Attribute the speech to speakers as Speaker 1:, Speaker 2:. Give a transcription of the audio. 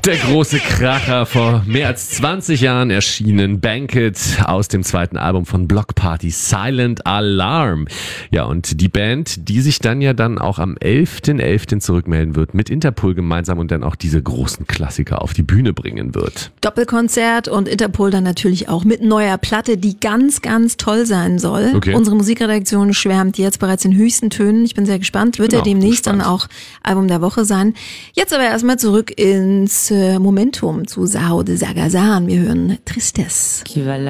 Speaker 1: Der große Kracher, vor mehr als 20 Jahren erschienen, Banquet aus dem zweiten Album von Bloc Party, Silent Alarm. Ja, und die Band, die sich dann auch am 11.11. zurückmelden wird, mit Interpol gemeinsam und dann auch diese großen Klassiker auf die Bühne bringen wird.
Speaker 2: Doppelkonzert und Interpol dann natürlich auch mit neuer Platte, die ganz, ganz toll sein soll.
Speaker 1: Okay.
Speaker 2: Unsere Musikredaktion schwärmt jetzt bereits in höchsten Tönen. Ich bin sehr gespannt. Wird demnächst dann auch Album der Woche sein. Jetzt aber erstmal zurück ins Momentum zu Sao de Sagazan. Wir hören Tristesse.